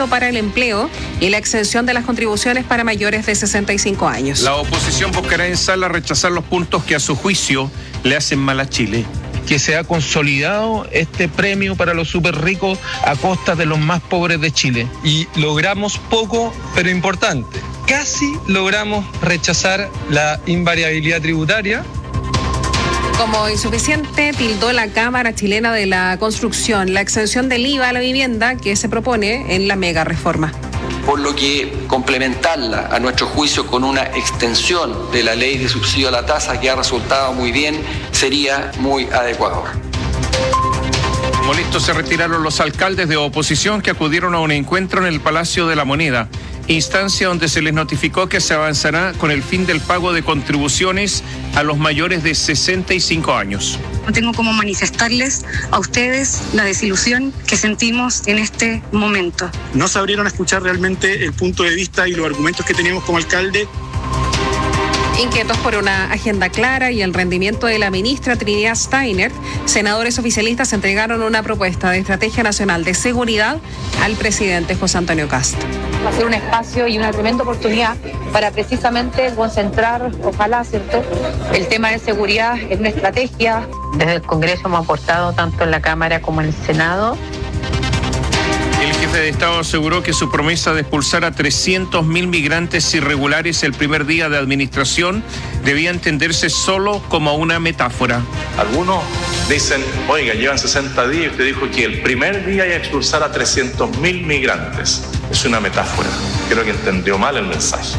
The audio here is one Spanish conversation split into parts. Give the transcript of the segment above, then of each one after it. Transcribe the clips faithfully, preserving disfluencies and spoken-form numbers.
Fondo para el Empleo y la exención de las contribuciones para mayores de sesenta y cinco años. La oposición buscará en sala rechazar los puntos que a su juicio le hacen mal a Chile. Que se ha consolidado este premio para los súper ricos a costa de los más pobres de Chile. Y logramos poco, pero importante. Casi logramos rechazar la invariabilidad tributaria. Como insuficiente, tildó la Cámara Chilena de la Construcción la exención del I V A a la vivienda que se propone en la mega reforma. Por lo que complementarla, a nuestro juicio, con una extensión de la ley de subsidio a la tasa que ha resultado muy bien, sería muy adecuado. Molestos se retiraron los alcaldes de oposición que acudieron a un encuentro en el Palacio de la Moneda, instancia donde se les notificó que se avanzará con el fin del pago de contribuciones a los mayores de sesenta y cinco años. No tengo cómo manifestarles a ustedes la desilusión que sentimos en este momento. No se abrieron a escuchar realmente el punto de vista y los argumentos que teníamos como alcalde. Inquietos por una agenda clara y el rendimiento de la ministra Trinidad Steiner, senadores oficialistas entregaron una propuesta de estrategia nacional de seguridad al presidente José Antonio Kast. Va a ser un espacio y una tremenda oportunidad para precisamente concentrar, ojalá, ¿cierto?, el tema de seguridad en una estrategia. Desde el Congreso hemos aportado tanto en la Cámara como en el Senado. El jefe de Estado aseguró que su promesa de expulsar a trescientos mil migrantes irregulares el primer día de administración debía entenderse solo como una metáfora. Algunos dicen, oiga, llevan sesenta días y usted dijo que el primer día iba a expulsar a trescientos mil migrantes. Es una metáfora. Creo que entendió mal el mensaje.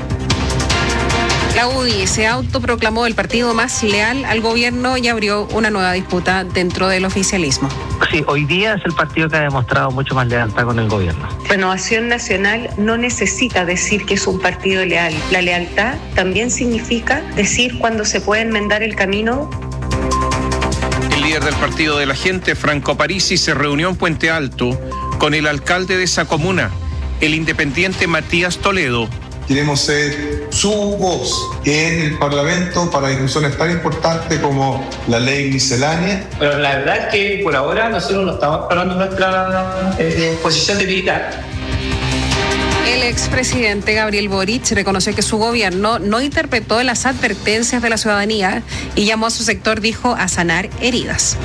La U D I se autoproclamó el partido más leal al gobierno y abrió una nueva disputa dentro del oficialismo. Sí, hoy día es el partido que ha demostrado mucho más lealtad con el gobierno. Renovación Nacional no necesita decir que es un partido leal. La lealtad también significa decir cuando se puede enmendar el camino. El líder del Partido de la Gente, Franco Parisi, se reunió en Puente Alto con el alcalde de esa comuna, el independiente Matías Toledo. Queremos ser su voz en el Parlamento para discusiones tan importantes como la ley miscelánea. Pero la verdad es que por ahora nosotros no estamos hablando de nuestra eh, posición de militar. El expresidente Gabriel Boric reconoció que su gobierno no interpretó las advertencias de la ciudadanía y llamó a su sector, dijo, a sanar heridas.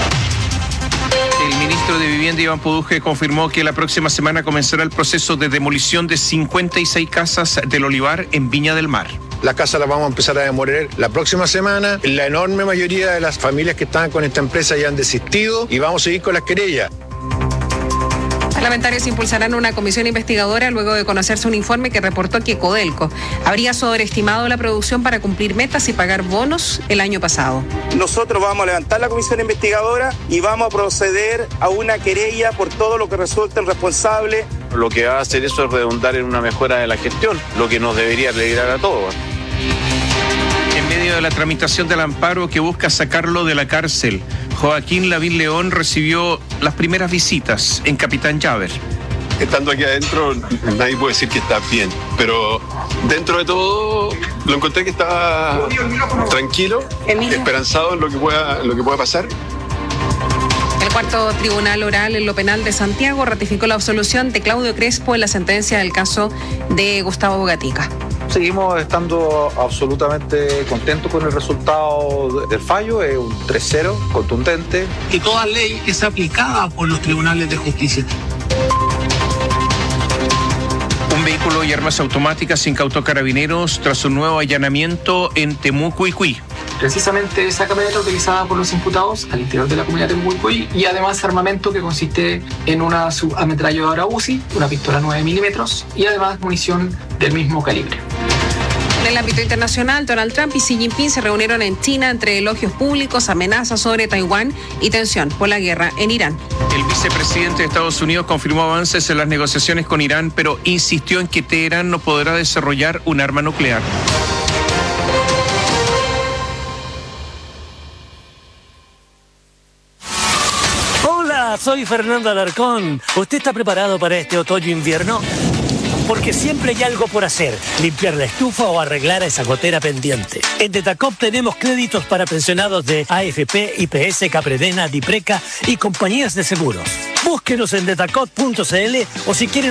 El ministro de Vivienda, Iván Poduje, confirmó que la próxima semana comenzará el proceso de demolición de cincuenta y seis casas del Olivar en Viña del Mar. Las casas las vamos a empezar a demoler la próxima semana. La enorme mayoría de las familias que estaban con esta empresa ya han desistido y vamos a seguir con las querellas. Parlamentarios impulsarán una comisión investigadora luego de conocerse un informe que reportó que Codelco habría sobreestimado la producción para cumplir metas y pagar bonos el año pasado. Nosotros vamos a levantar la comisión investigadora y vamos a proceder a una querella por todo lo que resulte responsable. Lo que va a hacer eso es redundar en una mejora de la gestión, lo que nos debería alegrar a todos. En medio de la tramitación del amparo que busca sacarlo de la cárcel, Joaquín Lavín León recibió las primeras visitas en Capitán Llaver. Estando aquí adentro, nadie puede decir que está bien, pero dentro de todo lo encontré que estaba tranquilo, esperanzado en lo que pueda, lo que pueda pasar. El cuarto tribunal oral en lo penal de Santiago ratificó la absolución de Claudio Crespo en la sentencia del caso de Gustavo Bogatica. Seguimos estando absolutamente contentos con el resultado del fallo, es un tres cero contundente. Y toda ley es aplicada por los tribunales de justicia. Un vehículo y armas automáticas incautó Carabineros tras un nuevo allanamiento en Temucuicui. Precisamente esa camioneta utilizada por los imputados al interior de la comunidad de Temucuicui y además armamento que consiste en una subametralladora U Z I, una pistola nueve milímetros y además munición del mismo calibre. En el ámbito internacional, Donald Trump y Xi Jinping se reunieron en China entre elogios públicos, amenazas sobre Taiwán y tensión por la guerra en Irán. El vicepresidente de Estados Unidos confirmó avances en las negociaciones con Irán, pero insistió en que Teherán no podrá desarrollar un arma nuclear. Hola, soy Fernando Alarcón. ¿Usted está preparado para este otoño-invierno? Porque siempre hay algo por hacer, limpiar la estufa o arreglar esa gotera pendiente. En Detacop tenemos créditos para pensionados de A F P, I P S, Capredena, Dipreca y compañías de seguros. Búsquenos en detacop punto c l o si quieren